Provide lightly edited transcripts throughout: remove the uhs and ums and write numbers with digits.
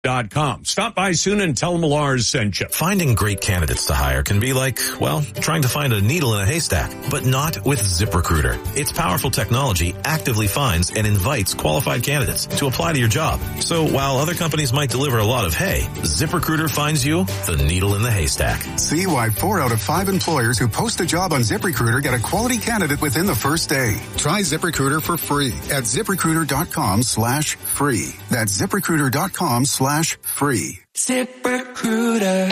Stop by soon and tell them Lars sent you. Finding great candidates to hire can be like, well, trying to find a needle in a haystack, but not with ZipRecruiter. Its powerful technology actively finds and invites qualified candidates to apply to your job. So while other companies might deliver a lot of hay, ZipRecruiter finds you the needle in the haystack. See why 4 out of 5 employers who post a job on ZipRecruiter get a quality candidate within the first day. Try ZipRecruiter for free at ZipRecruiter.com/free. That's ZipRecruiter.com/free. ZipRecruiter.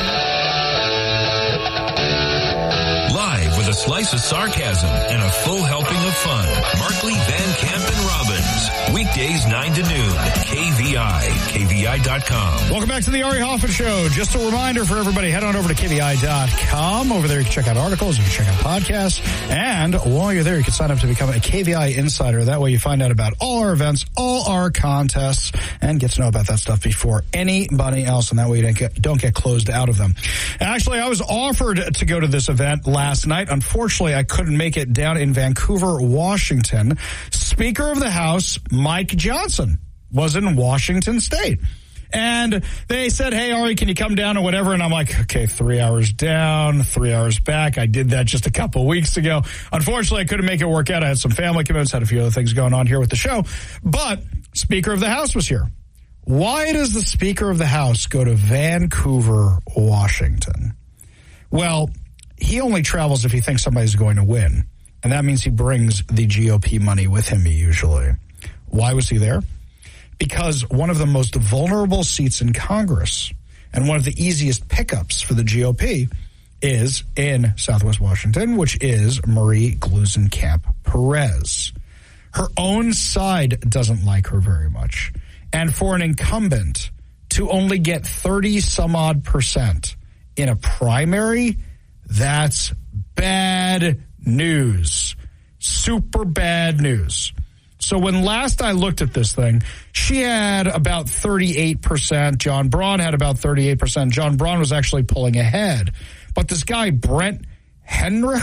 Live with a slice of sarcasm and a full helping of fun. Markley, Van Camp, and Robbins. Weekdays 9 to noon. KVI. KVI.com. Welcome back to the Ari Hoffman Show. Just a reminder for everybody, head on over to KVI.com. Over there you can check out articles, you can check out podcasts, and while you're there you can sign up to become a KVI Insider. That way you find out about all our events, all our contests, and get to know about that stuff before anybody else, and that way you don't get closed out of them. Actually, I was offered to go to this event last night. Unfortunately, I couldn't make it down in Vancouver, Washington. Speaker of the House, Mike Johnson, was in Washington State. And they said, hey, Ari, can you come down or whatever? And I'm like, okay, 3 hours down, 3 hours back. I did that just a couple weeks ago. Unfortunately, I couldn't make it work out. I had some family commitments, had a few other things going on here with the show. But Speaker of the House was here. Why does the Speaker of the House go to Vancouver, Washington? Well, he only travels if he thinks somebody's going to win. And that means he brings the GOP money with him usually. Why was he there? Because one of the most vulnerable seats in Congress and one of the easiest pickups for the GOP is in Southwest Washington, which is Marie Gluesenkamp Perez. Her own side doesn't like her very much. And for an incumbent to only get 30-some-odd% in a primary, that's bad news. Super bad news. So when last I looked at this thing, she had about 38%. John Braun had about 38%. John Braun was actually pulling ahead. But this guy, Brent Henrich,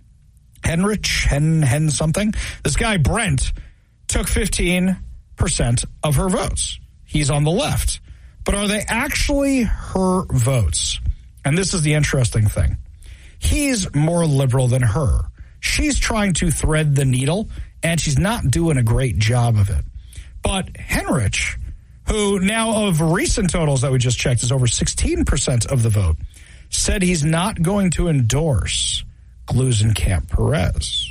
something. This guy, Brent, took 15% of her votes. He's on the left. But are they actually her votes? And this is the interesting thing. He's more liberal than her. She's trying to thread the needle, and she's not doing a great job of it. But Henrich, who now of recent totals that we just checked is over 16% of the vote, said he's not going to endorse Gluesenkamp Perez.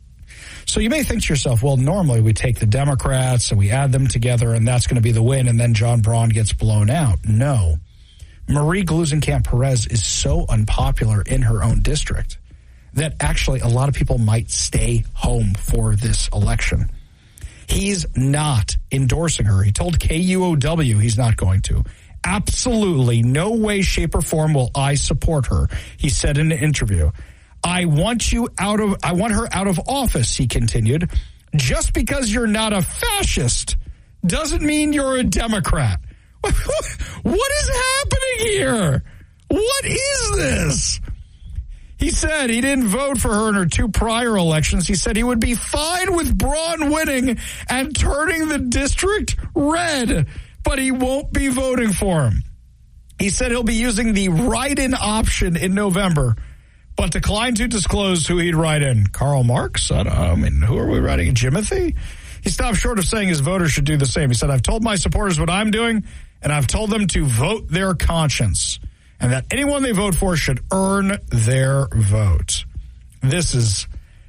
So you may think to yourself, well, normally we take the Democrats and we add them together and that's going to be the win, and then John Braun gets blown out. No. Marie Gluesenkamp Perez is so unpopular in her own district that actually a lot of people might stay home for this election. He's not endorsing her. He told KUOW he's not going to. Absolutely no way, shape, or form will I support her, he said in an interview. I want her out of office, he continued. Just because you're not a fascist doesn't mean you're a Democrat. What is happening here? What is this? He said he didn't vote for her in her 2 prior elections. He said he would be fine with Braun winning and turning the district red, but he won't be voting for him. He said he'll be using the write-in option in November, but declined to disclose who he'd write in. Karl Marx? I don't know. I mean, who are we writing? Jimothy? He stopped short of saying his voters should do the same. He said, I've told my supporters what I'm doing, and I've told them to vote their conscience, and that anyone they vote for should earn their vote. This is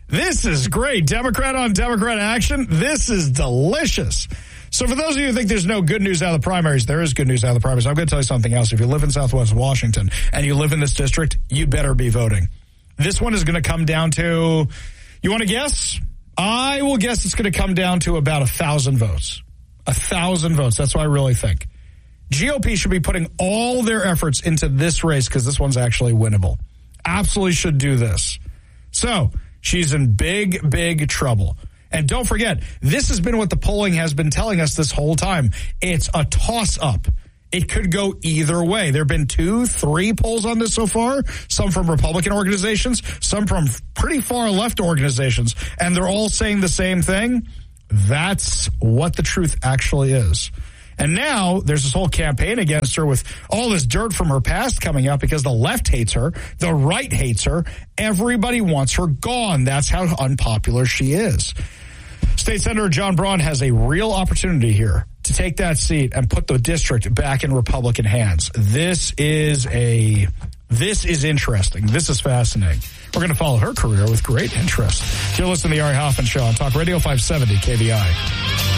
great. Democrat on Democrat action. This is delicious. So for those of you who think there's no good news out of the primaries, there is good news out of the primaries. I'm going to tell you something else. If you live in Southwest Washington and you live in this district, you better be voting. This one is going to come down to, you want to guess? I will guess it's going to come down to about 1,000 votes. 1,000 votes. That's what I really think. GOP should be putting all their efforts into this race because this one's actually winnable. Absolutely should do this. So she's in big, big trouble. And don't forget, this has been what the polling has been telling us this whole time. It's a toss-up. It could go either way. There have been 2, 3 polls on this so far, some from Republican organizations, some from pretty far left organizations, and they're all saying the same thing. That's what the truth actually is. And now there's this whole campaign against her with all this dirt from her past coming up because the left hates her, the right hates her, everybody wants her gone. That's how unpopular she is. State Senator John Braun has a real opportunity here to take that seat and put the district back in Republican hands. This is interesting. This is fascinating. We're going to follow her career with great interest. You're listening to the Ari Hoffman Show on Talk Radio 570 KVI.